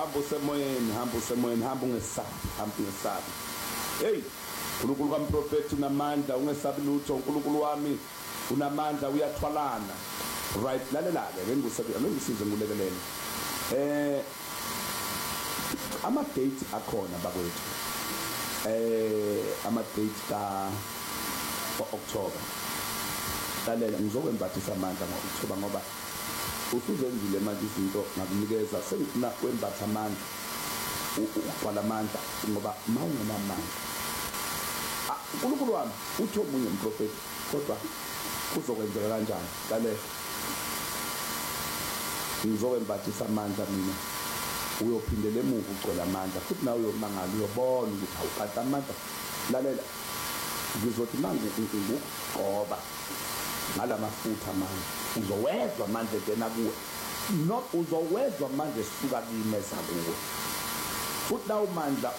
hamba usemoyeni, hamba ungesabi. Hey, uNkulunkulu kaMprofethi unamandla, ungesabi lutho. uNkulunkulu wami unamandla, uyathwalana. Right, lalela-ke ngengisize ngulekelele. Ama-date akhona bakwethu. Ama-date ka-October. Lalela, ngizokwembathisa amandla ngo-October ngoba usuzenzile manje izinto ngakunikeza, sengifuna wembatha amandla, ugcwala amandla ngoba mawungenamandla. uNkulunkulu wami uthi omunye umprofethi, kodwa kuzokwenzeka kanjani? Lalela, ngizokwembathisa amandla mina, uyophindela emuva ugcwala amandla, futhi nawe uyomangala, uyobona ukuthi awuqadi amandla. Lalela, ngizothi manje ngikugcoba ngalamafutha manje, uzowezwa manje ngena kuwe, uzowezwa manje suka kimi eza kuwe, futhi nawo mandla